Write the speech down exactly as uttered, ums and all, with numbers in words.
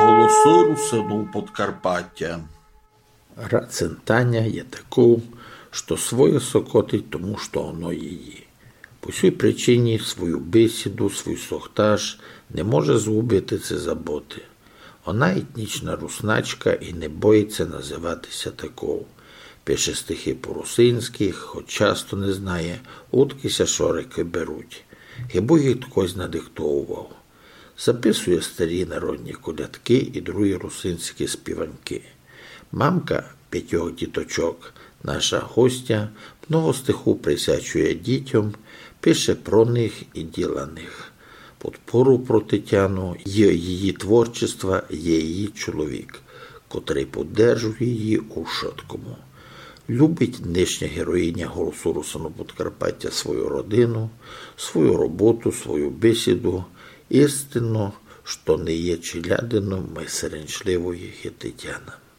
Голосу русину Подкарпаття. Рацен Таня є таку, що своє сокотить тому, що оно її. По цій причині свою бесіду, свій сохтаж не може згубити це заботи. Вона етнічна русначка і не боїться називатися такою. Пише стихи по-русинськи, хоч часто не знає, откися шорики беруть. Хіба їх хтось надиктовував. Записує старі народні колядки і другі русинські співанки. Мамка п'ятьох діточок, наша гостя, много стиху присвячує дітям, пише про них і діла них. Подпору про Тетяну є її творчества, є її чоловік, котрий поддержує її у шоткому. Любить нинішня героїня голосу русину Подкарпаття свою родину, свою роботу, свою бесіду, істинно, що не є челядином майстерничливої Тетяна.